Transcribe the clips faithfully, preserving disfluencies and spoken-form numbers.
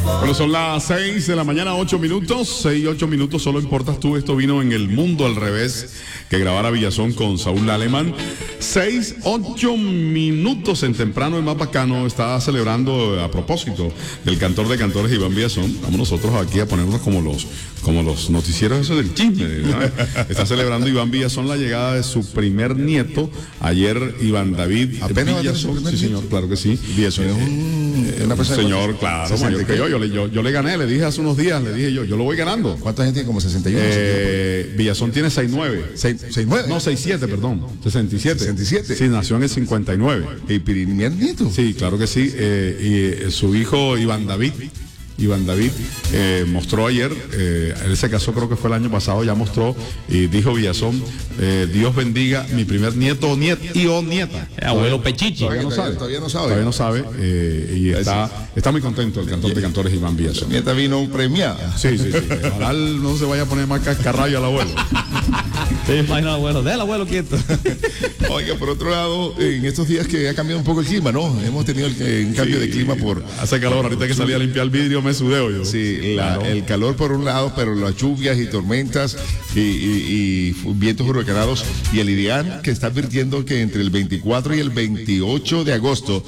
Bueno, son las seis de la mañana, ocho minutos. seis, ocho minutos, solo importas tú. Esto vino en El Mundo al Revés, que grabara Villazón con Saúl Alemán. seis, ocho minutos en temprano, el más bacano. Está celebrando, a propósito del cantor de cantores Iván Villazón. Vamos nosotros aquí a ponernos como los, como los noticieros esos del chisme, ¿no? Está celebrando Iván Villazón la llegada de su primer nieto. Ayer Iván David ¿Apenas Villazón, sí señor, claro que sí. Villazón es un, una persona señor, claro, mayor que yo. Yo le, yo, yo le gané, le dije hace unos días, le dije yo, yo lo voy ganando. ¿Cuánta gente tiene? Como sesenta y uno. Eh, Villazón tiene sesenta y nueve. sesenta y nueve. No, sesenta y siete, perdón. sesenta y siete. sesenta y siete. Sí, nació en el cincuenta y nueve. ¿Y primer nieto? Sí, claro que sí. Eh, y eh, su hijo Iván David. Iván David eh, mostró ayer, eh, él se casó creo que fue el año pasado, ya mostró y dijo Villazón, eh, Dios bendiga mi primer nieto o nieta y o nieta. Abuelo Pechichi. Todavía no sabe. Todavía no sabe. Todavía no sabe. Eh, y está, está muy contento el cantor de cantores Iván Villazón. La nieta vino premiada. Sí, sí, sí. Ojalá no se vaya a poner más cascarrayo al abuelo. Sí, imagino al abuelo, déjalo abuelo quieto. Oiga, por otro lado, en estos días que ha cambiado un poco el clima, ¿no? Hemos tenido el, un cambio sí, de clima por... Hace calor, ahorita que salí a limpiar el vidrio me sudeo yo. Sí, la, el calor por un lado, pero las lluvias y tormentas y, y, y vientos huracanados y el IDEAN que está advirtiendo que entre el veinticuatro y el veintiocho de agosto,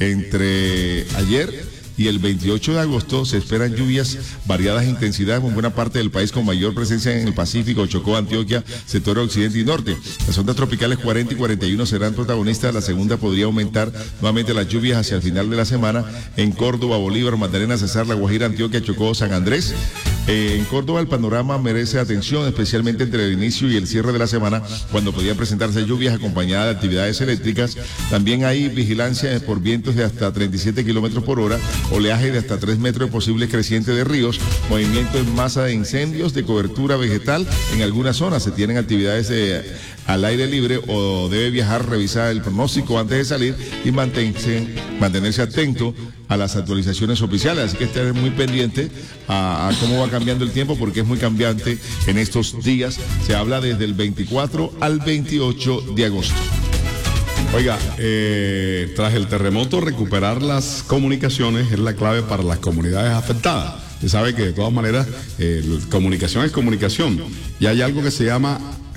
entre ayer y el veintiocho de agosto se esperan lluvias variadas de intensidad en buena parte del país con mayor presencia en el Pacífico, Chocó, Antioquia, sector occidente y norte. Las ondas tropicales cuarenta y cuarenta y uno serán protagonistas. La segunda podría aumentar nuevamente las lluvias hacia el final de la semana en Córdoba, Bolívar, Magdalena, Cesar, La Guajira, Antioquia, Chocó, San Andrés. Eh, en Córdoba el panorama merece atención, especialmente entre el inicio y el cierre de la semana, cuando podían presentarse lluvias acompañadas de actividades eléctricas. También hay vigilancia por vientos de hasta treinta y siete kilómetros por hora, oleaje de hasta tres metros de posibles crecientes de ríos, movimiento en masa de incendios, de cobertura vegetal. En algunas zonas se tienen actividades de, al aire libre o debe viajar, revisar el pronóstico antes de salir y mantenerse, mantenerse atento a las actualizaciones oficiales. Así que estar muy pendiente a, a cómo va cambiando el tiempo, porque es muy cambiante en estos días. Se habla desde el veinticuatro al veintiocho de agosto. Oiga, eh, tras el terremoto, recuperar las comunicaciones es la clave para las comunidades afectadas. Usted sabe que de todas maneras, eh, comunicación es comunicación. Y hay algo que se llama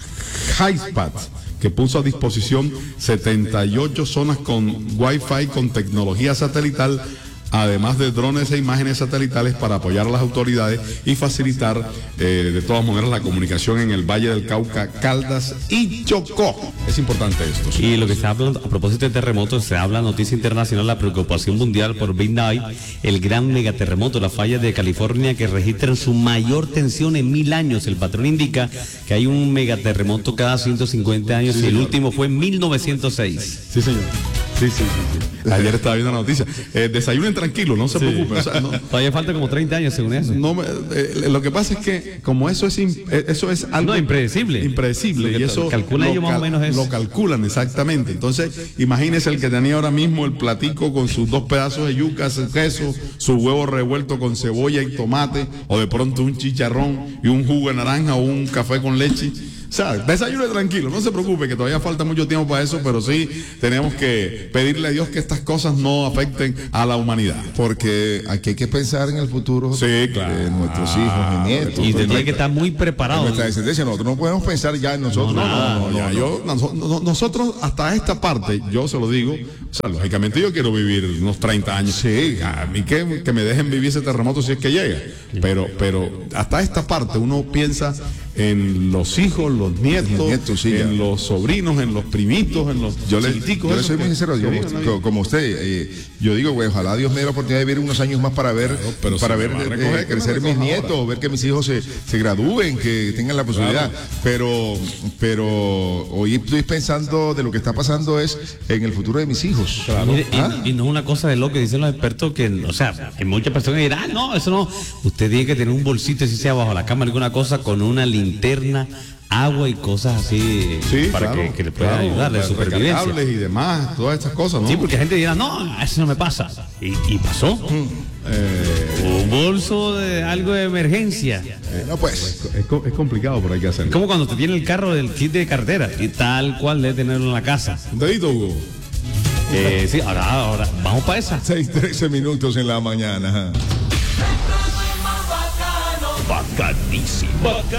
HiSPAT, que puso a disposición setenta y ocho zonas con Wi-Fi con tecnología satelital, además de drones e imágenes satelitales para apoyar a las autoridades y facilitar eh, de todas maneras la comunicación en el Valle del Cauca, Caldas y Chocó. Es importante esto. ¿Sí? Y lo que se habla a propósito de terremotos, se habla noticia internacional, la preocupación mundial por Big Night, el gran megaterremoto, las fallas de California que registran su mayor tensión en mil años. El patrón indica que hay un megaterremoto cada ciento cincuenta años, sí, y el último fue en mil novecientos seis. Sí, señor. Sí, sí, sí, sí. Ayer estaba viendo la noticia. Eh, desayunen tranquilo, no se sí. preocupen. O sea, no, todavía falta como treinta años según eso. No, eh, lo que pasa es que como eso es eso es algo no, impredecible. Impredecible. Y eso calculan ellos más o menos eso. Lo calculan exactamente. Entonces, imagínese el que tenía ahora mismo el platico con sus dos pedazos de yuca, su queso, su huevo revuelto con cebolla y tomate, o de pronto un chicharrón y un jugo de naranja o un café con leche. O sea, desayune tranquilo, no se preocupe que todavía falta mucho tiempo para eso, pero sí tenemos que pedirle a Dios que estas cosas no afecten a la humanidad. Porque aquí hay que pensar en el futuro sí, claro, de nuestros hijos y nietos. Y tendría que estar muy preparado. Nuestra descendencia, nosotros no podemos pensar ya en nosotros. No, no, no, no, no, no, yo, no, nosotros hasta esta parte, yo se lo digo, o sea, lógicamente yo quiero vivir unos treinta años. Sí. A mí que, que me dejen vivir ese terremoto si es que llega. Pero, pero hasta esta parte uno piensa en los hijos, los nietos, los nietos sí, en ya. los sobrinos, en los primitos, en los yo le, yo le soy muy sincero, yo, como, como usted, eh, yo digo, güey, ojalá Dios me dé la oportunidad de vivir unos años más para ver, claro, pero para ver eh, crecer mis nietos, ahora. ver que mis hijos se, se gradúen, que tengan la posibilidad, claro. pero pero hoy estoy pensando de lo que está pasando es en el futuro de mis hijos. Claro. Mire, ¿Ah? y, y no es una cosa de lo que dicen los expertos, que, o sea, que muchas personas dirán, ah, no, eso no, usted tiene que tener un bolsito, si sea bajo la cama, alguna cosa, con una linterna, agua y cosas así, sí, para claro, que, que le puedan claro, ayudar de supervivencia y demás, todas estas cosas, ¿no? Sí, porque la gente dirá, no, eso no me pasa. Y, y pasó. Mm. Eh, un bolso de algo de emergencia. Eh, no, pues. Es, es complicado, pero hay que hacerlo. Es como cuando te tiene el carro del kit de carretera y tal cual debe tenerlo en la casa. Un dedito, Hugo. Eh, sí, ahora, ahora, vamos para esa. seis, trece minutos en la mañana. bacanísimo.